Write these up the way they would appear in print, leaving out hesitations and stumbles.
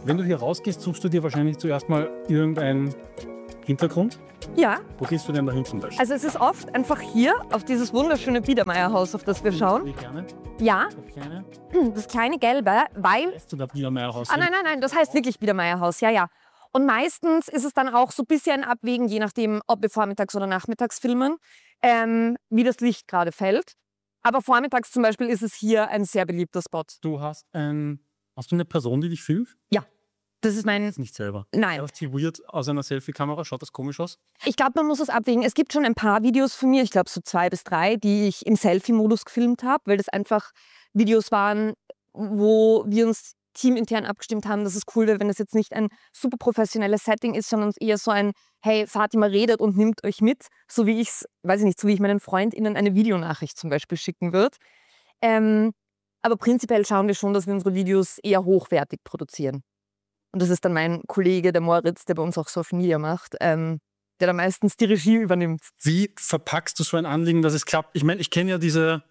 Wenn du hier rausgehst, suchst du dir wahrscheinlich zuerst mal irgendeinen Hintergrund. Ja, Wo gehst du denn dahin zum Beispiel? also es ist oft einfach hier auf dieses wunderschöne Biedermeierhaus, auf das wir schauen. Wie gerne? Ja, Das kleine? das kleine Gelbe, weil... Weißt du da Biedermeierhaus? Nein, das heißt wirklich Biedermeierhaus, ja. Und meistens ist es dann auch so ein bisschen ein Abwägen, je nachdem, ob wir vormittags oder nachmittags filmen, wie das Licht gerade fällt. Aber vormittags zum Beispiel ist es hier ein sehr beliebter Spot. Hast du eine Person, die dich filmt? Ja, das ist mein... Nicht selber. Nein. Das ist weird aus einer Selfie-Kamera. Schaut das komisch aus? Ich glaube, man muss es abwägen. Es gibt schon ein paar Videos von mir, ich glaube so 2 bis 3, die ich im Selfie-Modus gefilmt habe, weil das einfach Videos waren, wo wir uns teamintern abgestimmt haben, dass es cool wäre, wenn das jetzt nicht ein super professionelles Setting ist, sondern eher so ein, hey, Fatima redet und nimmt euch mit, so wie ich es, weiß ich nicht, so wie ich meinen FreundInnen eine Videonachricht zum Beispiel schicken würde. Aber prinzipiell schauen wir schon, dass wir unsere Videos eher hochwertig produzieren. Und das ist dann mein Kollege, der Moritz, der bei uns auch Social Media macht, der da meistens die Regie übernimmt. Wie verpackst du so ein Anliegen, dass es klappt? Ich meine, ich kenne ja diese...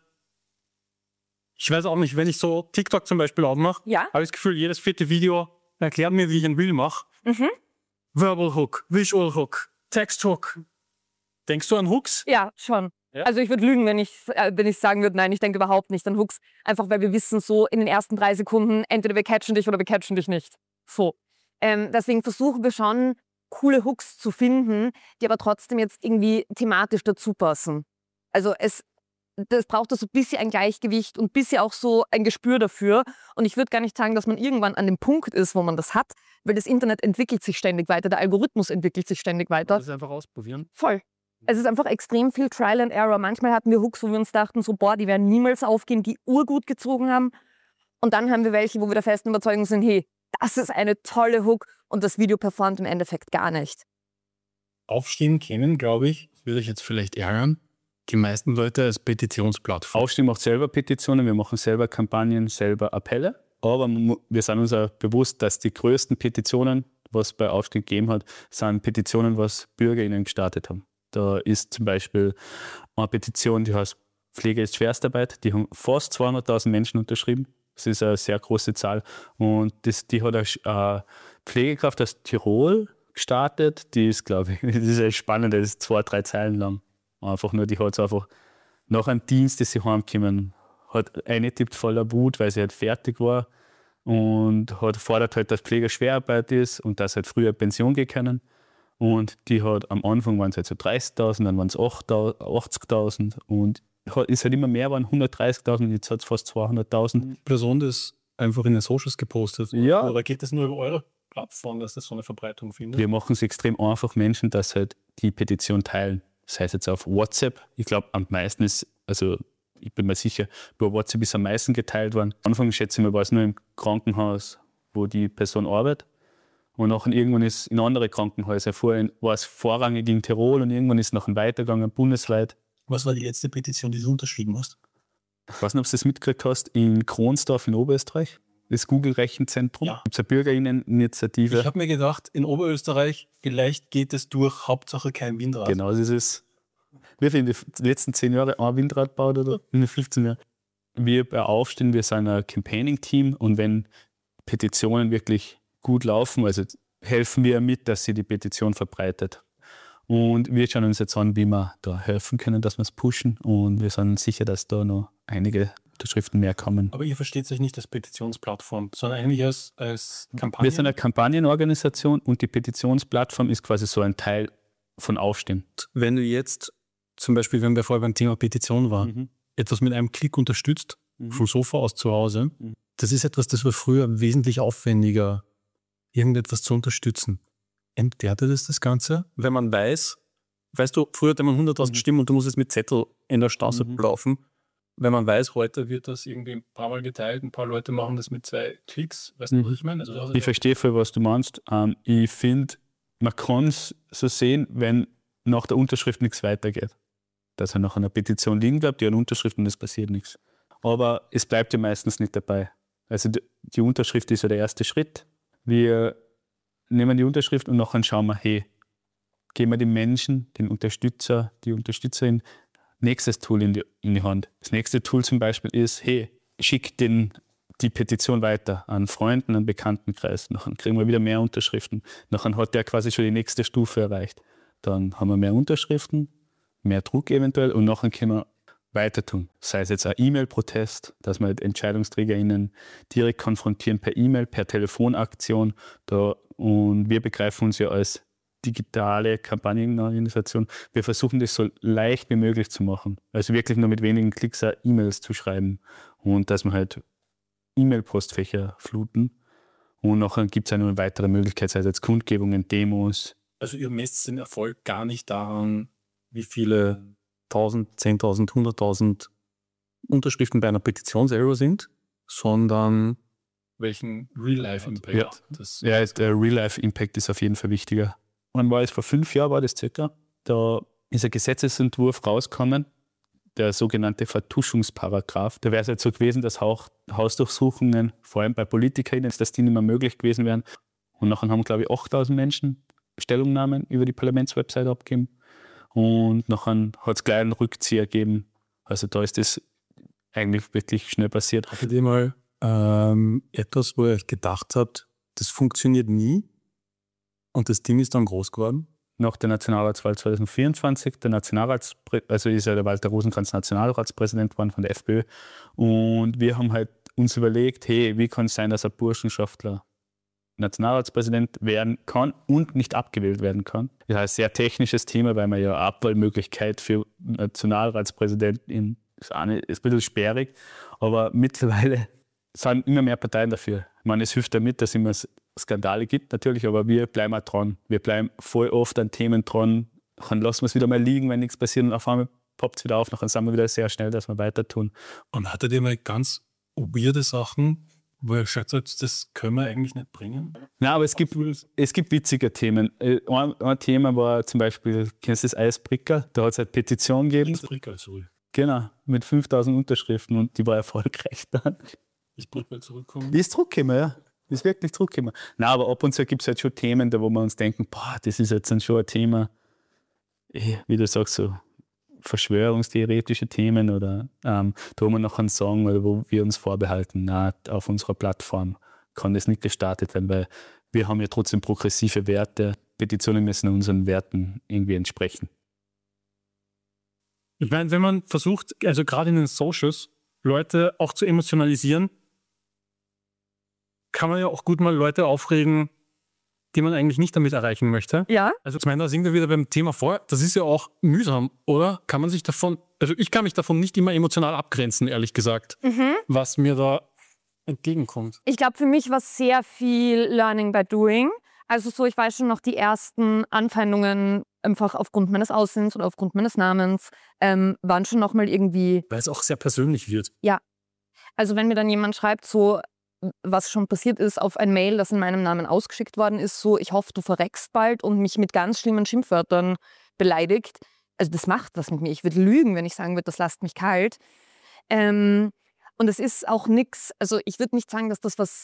Ich weiß auch nicht, wenn ich so TikTok zum Beispiel aufmache, Ja. habe ich das Gefühl, jedes 4. Video erklärt mir, wie ich ein Reel mache. Mhm. Verbal Hook, Visual Hook, Text Hook. Denkst du an Hooks? Ja, schon. Ja? Also ich würde lügen, wenn ich sagen würde, nein, ich denke überhaupt nicht an Hooks. Einfach weil wir wissen so in den ersten 3 Sekunden, entweder wir catchen dich oder wir catchen dich nicht. So. Deswegen versuchen wir schon, coole Hooks zu finden, die aber trotzdem jetzt irgendwie thematisch dazu passen. Also das braucht so ein bisschen ein Gleichgewicht und ein bisschen auch so ein Gespür dafür. Und ich würde gar nicht sagen, dass man irgendwann an dem Punkt ist, wo man das hat, weil das Internet entwickelt sich ständig weiter, der Algorithmus entwickelt sich ständig weiter. Das ist einfach ausprobieren. Voll. Es ist einfach extrem viel Trial and Error. Manchmal hatten wir Hooks, wo wir uns dachten, so, boah, die werden niemals aufgehen, die urgut gezogen haben. Und dann haben wir welche, wo wir der festen Überzeugung sind, hey, das ist eine tolle Hook und das Video performt im Endeffekt gar nicht. Aufstehen kennen, glaube ich, das würde ich jetzt vielleicht ärgern, die meisten Leute als Petitionsplattform. Aufstehen macht selber Petitionen, wir machen selber Kampagnen, selber Appelle. Aber wir sind uns auch bewusst, dass die größten Petitionen, was es bei Aufstehen gegeben hat, sind Petitionen, was BürgerInnen gestartet haben. Da ist zum Beispiel eine Petition, die heißt Pflege ist Schwerstarbeit. Die haben fast 200.000 Menschen unterschrieben. Das ist eine sehr große Zahl. Und die hat eine Pflegekraft aus Tirol gestartet. Die ist, glaube ich, das ist echt spannend, das ist 2-3 Zeilen lang. Einfach nur, die hat so einfach nach einem Dienst, dass sie heimgekommen, hat eingetippt voller Wut, weil sie halt fertig war und fordert halt, dass Pflege Schwerarbeit ist und dass halt früher Pension gehen können. Und die hat am Anfang waren es halt so 30.000, dann waren es 80.000 und ist halt immer mehr, waren 130.000 und jetzt hat es fast 200.000. Person das einfach in den Socials gepostet? Ja. Oder geht das nur über eure Plattform, dass das so eine Verbreitung findet? Wir machen es extrem einfach Menschen, dass halt die Petition teilen. Das heißt jetzt auf WhatsApp. Ich glaube, am meisten ist, also ich bin mir sicher, über WhatsApp ist am meisten geteilt worden. Am Anfang, schätze ich mal, war es nur im Krankenhaus, wo die Person arbeitet. Und nachher irgendwann ist in andere Krankenhäuser. Vorher war es vorrangig in Tirol und irgendwann ist es nachher weitergegangen, bundesweit. Was war die letzte Petition, die du unterschrieben hast? Ich weiß nicht, ob du das mitgekriegt hast, in Kronsdorf in Oberösterreich, das Google-Rechenzentrum. Ja. Gibt es eine BürgerInneninitiative. Ich habe mir gedacht, in Oberösterreich, vielleicht geht es durch, Hauptsache kein Windrad. Genau, das ist es. Wie viel in den letzten 10 Jahren ein Windrad gebaut oder in den 15 Jahren? Wir bei Aufstehen, wir sind ein Campaigning-Team und wenn Petitionen wirklich gut laufen, also helfen wir mit, dass sie die Petition verbreitet. Und wir schauen uns jetzt an, wie wir da helfen können, dass wir es pushen. Und wir sind sicher, dass da noch einige Unterschriften mehr kommen. Aber ihr versteht euch nicht als Petitionsplattform, sondern eigentlich als Kampagne? Wir sind eine Kampagnenorganisation und die Petitionsplattform ist quasi so ein Teil von Aufstehen. Wenn du jetzt, zum Beispiel, wenn wir vorher beim Thema Petition waren, etwas mit einem Klick unterstützt, vom Sofa aus zu Hause, das ist etwas, das war früher wesentlich aufwendiger, irgendetwas zu unterstützen. Entbehrte das Ganze? Wenn man weiß, weißt du, früher hatte man 100.000 Stimmen und du musst jetzt mit Zettel in der Straße laufen. Wenn man weiß, heute wird das irgendwie ein paar Mal geteilt, ein paar Leute machen das mit 2 Klicks. Weißt du, was ich meine? Also, Ich verstehe voll, was du meinst. Ich finde, man kann es so sehen, wenn nach der Unterschrift nichts weitergeht. Dass er nach einer Petition liegen bleibt, die hat eine Unterschrift und es passiert nichts. Aber es bleibt ja meistens nicht dabei. Also die Unterschrift ist ja der erste Schritt. Wir nehmen die Unterschrift und nachher schauen wir, hey, geben wir den Menschen, den Unterstützer, die Unterstützerin, nächstes Tool in die Hand. Das nächste Tool zum Beispiel ist, hey, schick den die Petition weiter an Freunden, an Bekanntenkreis. Dann kriegen wir wieder mehr Unterschriften. Dann hat der quasi schon die nächste Stufe erreicht. Dann haben wir mehr Unterschriften, mehr Druck eventuell und nachher können wir weiter tun. Sei es jetzt ein E-Mail-Protest, dass wir EntscheidungsträgerInnen direkt konfrontieren per E-Mail, per Telefonaktion. Und wir begreifen uns ja als digitale Kampagnenorganisation. Wir versuchen das so leicht wie möglich zu machen. Also wirklich nur mit wenigen Klicks auch E-Mails zu schreiben und dass wir halt E-Mail-Postfächer fluten. Und nachher gibt es auch noch eine weitere Möglichkeit, sei es jetzt Kundgebungen, Demos. Also ihr messt den Erfolg gar nicht daran, wie viele 1.000, 10.000, 100.000 Unterschriften bei einer Petition selber sind, sondern welchen Real-Life-Impact. Ja, der Real-Life-Impact ist auf jeden Fall wichtiger. Wann war es? Vor 5 Jahren war das circa. Da ist ein Gesetzesentwurf rausgekommen, der sogenannte Vertuschungsparagraf. Da wäre es jetzt so gewesen, dass Hausdurchsuchungen, vor allem bei PolitikerInnen, dass die nicht mehr möglich gewesen wären. Und nachher haben, glaube ich, 8.000 Menschen Stellungnahmen über die Parlamentswebsite abgegeben. Und nachher hat es gleich einen Rückzieher gegeben. Also da ist das eigentlich wirklich schnell passiert. Hattet ihr mal etwas, wo ihr euch gedacht habt, das funktioniert nie und das Ding ist dann groß geworden? Nach der Nationalratswahl 2024, also ist ja der Walter Rosenkranz Nationalratspräsident geworden von der FPÖ. Und wir haben halt uns überlegt, hey, wie kann es sein, dass ein Burschenschaftler Nationalratspräsident werden kann und nicht abgewählt werden kann. Das ist ein sehr technisches Thema, weil man ja eine Abwahlmöglichkeit für Nationalratspräsidenten ist ein bisschen sperrig, aber mittlerweile sind immer mehr Parteien dafür. Ich meine, es hilft damit, dass es immer Skandale gibt natürlich, aber wir bleiben auch dran. Wir bleiben voll oft an Themen dran, dann lassen wir es wieder mal liegen, wenn nichts passiert und auf einmal poppt es wieder auf, dann sind wir wieder sehr schnell, dass wir weiter tun. Und hattet ihr mal ganz weirde Sachen, wo ihr gesagt habt, das können wir eigentlich nicht bringen? Nein, aber es gibt witzige Themen. Ein Thema war zum Beispiel, kennst du das Eisbricker? Da hat es eine Petition gegeben. Eisbricker, sorry. Genau, mit 5.000 Unterschriften und die war erfolgreich dann. Ist Brückwald zurückgekommen? Die ist zurückgekommen, ja. Die ist wirklich zurückgekommen. Nein, aber ab und zu gibt es halt schon Themen, da wo wir uns denken, boah, das ist jetzt dann schon ein Thema, wie du sagst, so verschwörungstheoretische Themen oder da wo wir noch einen Song oder wo wir uns vorbehalten, na, auf unserer Plattform kann das nicht gestartet werden, weil wir haben ja trotzdem progressive Werte. Petitionen müssen unseren Werten irgendwie entsprechen. Ich meine, wenn man versucht, also gerade in den Socials, Leute auch zu emotionalisieren, kann man ja auch gut mal Leute aufregen, die man eigentlich nicht damit erreichen möchte. Ja. Also ich meine, da sind wir wieder beim Thema vor. Das ist ja auch mühsam, oder? Kann man sich davon, also ich kann mich davon nicht immer emotional abgrenzen, ehrlich gesagt, was mir da entgegenkommt. Ich glaube, für mich war es sehr viel Learning by Doing. Also so, ich weiß schon noch, die ersten Anfeindungen einfach aufgrund meines Aussehens oder aufgrund meines Namens waren schon nochmal irgendwie... Weil es auch sehr persönlich wird. Ja. Also wenn mir dann jemand schreibt, so, was schon passiert ist, auf ein Mail, das in meinem Namen ausgeschickt worden ist, so, ich hoffe, du verreckst bald und mich mit ganz schlimmen Schimpfwörtern beleidigt. Also das macht was mit mir. Ich würde lügen, wenn ich sagen würde, das lasst mich kalt. Und es ist auch nichts, also ich würde nicht sagen,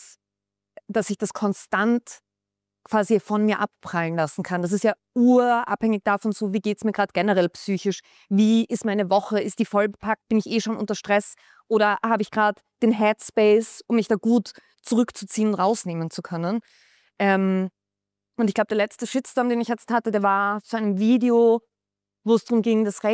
dass ich das konstant quasi von mir abprallen lassen kann. Das ist ja urabhängig davon, so wie geht es mir gerade generell psychisch, wie ist meine Woche, ist die vollbepackt, bin ich schon unter Stress oder habe ich gerade den Headspace, um mich da gut zurückzuziehen und rausnehmen zu können. Und ich glaube, der letzte Shitstorm, den ich jetzt hatte, der war zu einem Video, wo es darum ging, das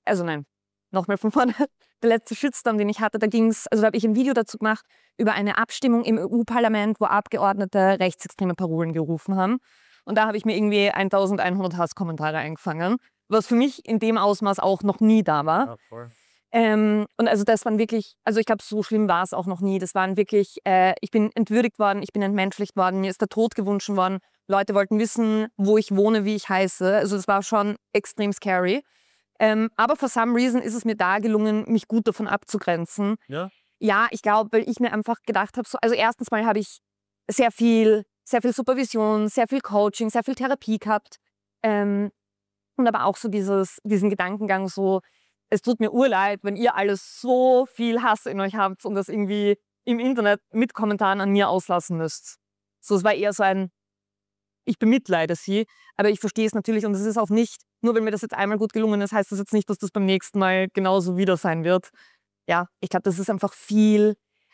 nochmal von vorne. Der letzte Shitstorm, den ich hatte, da habe ich ein Video dazu gemacht über eine Abstimmung im EU-Parlament, wo Abgeordnete rechtsextreme Parolen gerufen haben. Und da habe ich mir irgendwie 1100 Hasskommentare eingefangen, was für mich in dem Ausmaß auch noch nie da war. Ja, voll. Und also das waren wirklich, also ich glaube, so schlimm war es auch noch nie. Das waren wirklich, ich bin entwürdigt worden, ich bin entmenschlicht worden, mir ist der Tod gewünscht worden. Leute wollten wissen, wo ich wohne, wie ich heiße. Also das war schon extrem scary. Aber for some reason ist es mir da gelungen, mich gut davon abzugrenzen. Ja? Ja, ich glaube, weil ich mir einfach gedacht habe, also erstens mal habe ich sehr viel Supervision, sehr viel Coaching, sehr viel Therapie gehabt. Und aber auch so diesen Gedankengang so, es tut mir urleid, wenn ihr alles so viel Hass in euch habt und das irgendwie im Internet mit Kommentaren an mir auslassen müsst. So, es war eher so ein, ich bemitleide sie, aber ich verstehe es natürlich und es ist auch nicht, nur weil mir das jetzt einmal gut gelungen ist, heißt das jetzt nicht, dass das beim nächsten Mal genauso wieder sein wird. Ja, ich glaube, das ist einfach viel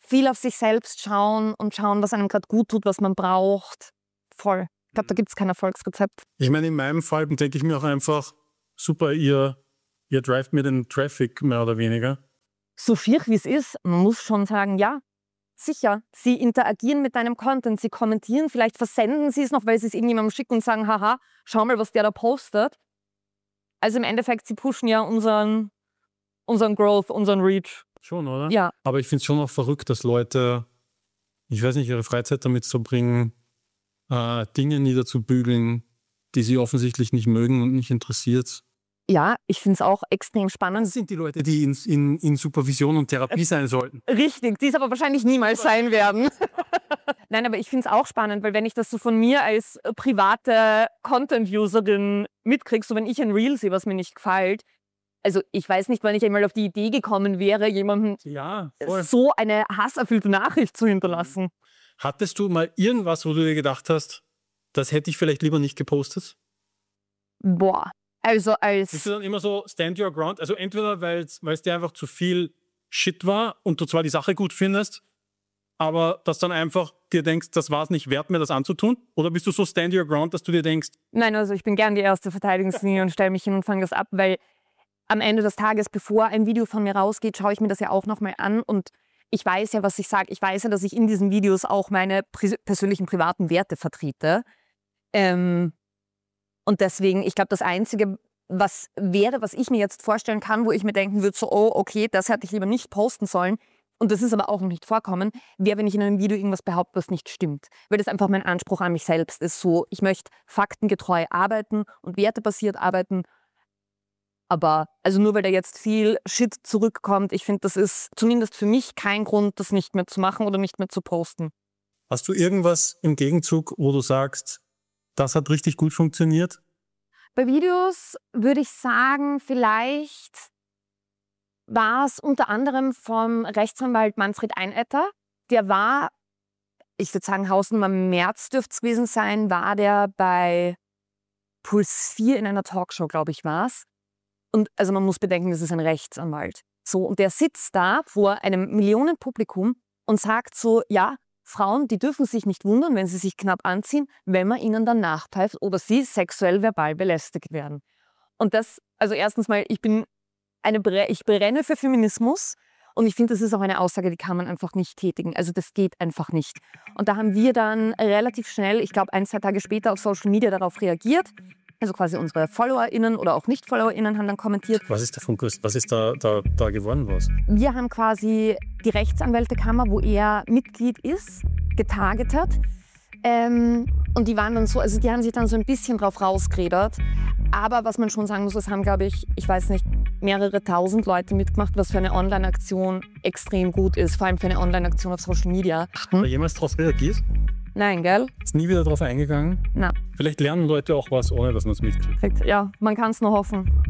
viel auf sich selbst schauen und schauen, was einem gerade gut tut, was man braucht. Voll. Ich glaube, da gibt es kein Erfolgsrezept. Ich meine, in meinem Fall denke ich mir auch einfach, super, ihr drivet mir den Traffic mehr oder weniger. So schier wie es ist, man muss schon sagen, ja, sicher. Sie interagieren mit deinem Content, sie kommentieren, vielleicht versenden sie es noch, weil sie es irgendjemandem schicken und sagen, haha, schau mal, was der da postet. Also im Endeffekt, sie pushen ja unseren Growth, unseren Reach. Schon, oder? Ja. Aber ich finde es schon auch verrückt, dass Leute, ich weiß nicht, ihre Freizeit damit verbringen, Dinge niederzubügeln, die sie offensichtlich nicht mögen und nicht interessiert. Ja, ich finde es auch extrem spannend. Das sind die Leute, die in Supervision und Therapie sein sollten. Richtig, die es aber wahrscheinlich niemals sein werden. Nein, aber ich finde es auch spannend, weil wenn ich das so von mir als private Content-Userin mitkriege, so wenn ich ein Reel sehe, was mir nicht gefällt, also ich weiß nicht, wann ich einmal auf die Idee gekommen wäre, jemandem so eine hasserfüllte Nachricht zu hinterlassen. Hattest du mal irgendwas, wo du dir gedacht hast, das hätte ich vielleicht lieber nicht gepostet? Boah, also als... Bist du dann immer so stand your ground? Also entweder, weil es dir einfach zu viel Shit war und du zwar die Sache gut findest, aber dass dann einfach dir denkst, das war es nicht wert, mir das anzutun? Oder bist du so stand your ground, dass du dir denkst... Nein, also ich bin gern die erste Verteidigungslinie und stelle mich hin und fange das ab, weil am Ende des Tages, bevor ein Video von mir rausgeht, schaue ich mir das ja auch nochmal an und ich weiß ja, was ich sage. Ich weiß ja, dass ich in diesen Videos auch meine persönlichen privaten Werte vertrete. Und deswegen, ich glaube, das Einzige, was ich mir jetzt vorstellen kann, wo ich mir denken würde, so, oh, okay, das hätte ich lieber nicht posten sollen, und das ist aber auch noch nicht vorkommen, wäre, wenn ich in einem Video irgendwas behaupte, was nicht stimmt. Weil das einfach mein Anspruch an mich selbst ist. So, ich möchte faktengetreu arbeiten und wertebasiert arbeiten. Aber also nur weil da jetzt viel Shit zurückkommt, ich finde, das ist zumindest für mich kein Grund, das nicht mehr zu machen oder nicht mehr zu posten. Hast du irgendwas im Gegenzug, wo du sagst, das hat richtig gut funktioniert? Bei Videos würde ich sagen, vielleicht war es unter anderem vom Rechtsanwalt Manfred Einetter. Der war, ich würde sagen, Hausnummer März dürfte es gewesen sein, war der bei Puls 4 in einer Talkshow, glaube ich, war es. Und also man muss bedenken, das ist ein Rechtsanwalt. So, und der sitzt da vor einem Millionenpublikum und sagt so, ja, Frauen, die dürfen sich nicht wundern, wenn sie sich knapp anziehen, wenn man ihnen dann nachpfeift oder sie sexuell verbal belästigt werden. Und das, also erstens mal, ich brenne für Feminismus und ich finde, das ist auch eine Aussage, die kann man einfach nicht tätigen. Also das geht einfach nicht. Und da haben wir dann relativ schnell, ich glaube 1-2 Tage später auf Social Media darauf reagiert. Also quasi unsere FollowerInnen oder auch Nicht-FollowerInnen haben dann kommentiert. Was ist da geworden was? Wir haben quasi die Rechtsanwältekammer, wo er Mitglied ist, getargetet. Und die waren dann so, also die haben sich dann so ein bisschen drauf rausgeredet. Aber was man schon sagen muss, es haben, glaube ich weiß nicht, mehrere tausend Leute mitgemacht, was für eine Online-Aktion extrem gut ist. Vor allem für eine Online-Aktion auf Social Media. Hat da jemals drauf reagiert? Nein, gell? Ist nie wieder drauf eingegangen? Nein. Vielleicht lernen Leute auch was, ohne dass man es mitkriegt. Ja, man kann es nur hoffen.